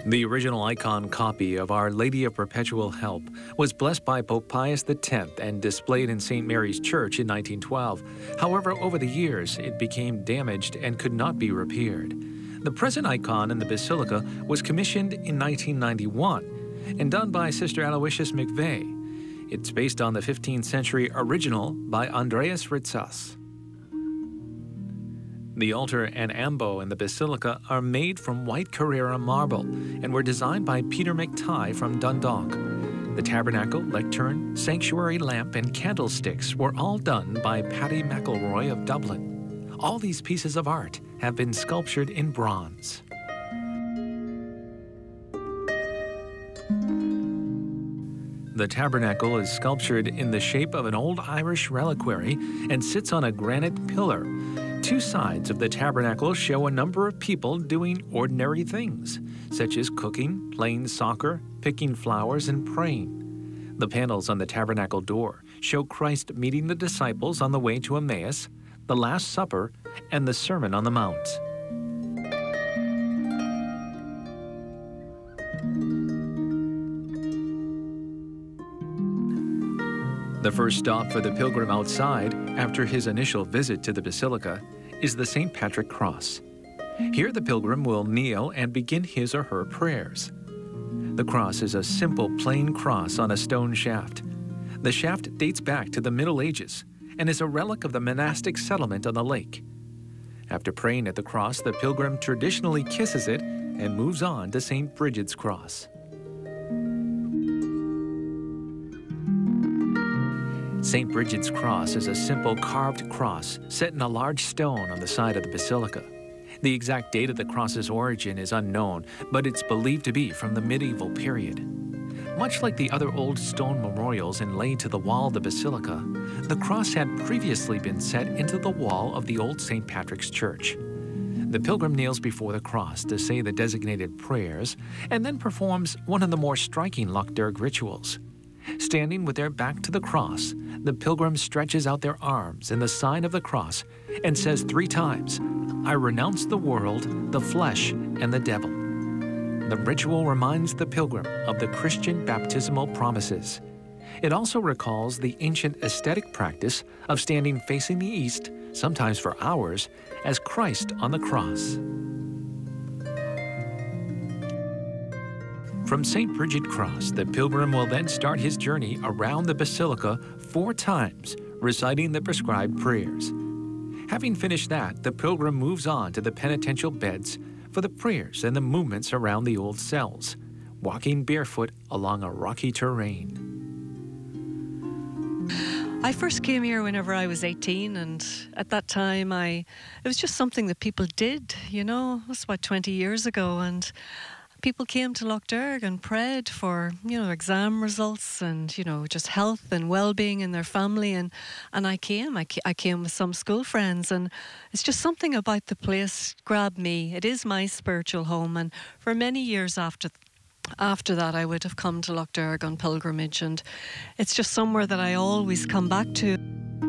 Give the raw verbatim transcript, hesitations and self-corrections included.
The original icon copy of Our Lady of Perpetual Help was blessed by Pope Pius X and displayed in Saint Mary's Church in nineteen twelve. However, over the years, it became damaged and could not be repaired. The present icon in the Basilica was commissioned in nineteen ninety-one and done by Sister Aloysius McVeigh. It's based on the fifteenth century original by Andreas Ritzas. The altar and ambo in the Basilica are made from white Carrara marble and were designed by Peter McTighe from Dundalk. The tabernacle, lectern, sanctuary lamp, and candlesticks were all done by Paddy McElroy of Dublin. All these pieces of art have been sculptured in bronze. The tabernacle is sculptured in the shape of an old Irish reliquary and sits on a granite pillar. Two sides of the tabernacle show a number of people doing ordinary things, such as cooking, playing soccer, picking flowers, and praying. The panels on the tabernacle door show Christ meeting the disciples on the way to Emmaus, the Last Supper, and the Sermon on the Mount. The first stop for the pilgrim outside, after his initial visit to the Basilica, is the Saint Patrick Cross. Here the pilgrim will kneel and begin his or her prayers. The cross is a simple plain cross on a stone shaft. The shaft dates back to the Middle Ages and is a relic of the monastic settlement on the lake. After praying at the cross, the pilgrim traditionally kisses it and moves on to Saint Brigid's Cross. Saint Brigid's Cross is a simple carved cross set in a large stone on the side of the basilica. The exact date of the cross's origin is unknown, but it's believed to be from the medieval period. Much like the other old stone memorials inlaid to the wall of the basilica, the cross had previously been set into the wall of the old Saint Patrick's Church. The pilgrim kneels before the cross to say the designated prayers and then performs one of the more striking Loch Derg rituals. Standing with their back to the cross, the pilgrim stretches out their arms in the sign of the cross and says three times, "I renounce the world, the flesh, and the devil." The ritual reminds the pilgrim of the Christian baptismal promises. It also recalls the ancient ascetic practice of standing facing the east, sometimes for hours, as Christ on the cross. From Saint Brigid Cross, the pilgrim will then start his journey around the basilica four times, reciting the prescribed prayers. Having finished that, the pilgrim moves on to the penitential beds for the prayers and the movements around the old cells, walking barefoot along a rocky terrain. I first came here whenever I was eighteen, and at that time I it was just something that people did, you know. It was about twenty years ago, and people came to Loch Derg and prayed for, you know, exam results and, you know, just health and well-being in their family. And, and I came. I, I came with some school friends, and it's just something about the place grabbed me. It is my spiritual home, and for many years after after that I would have come to Loch Derg on pilgrimage, and it's just somewhere that I always come back to.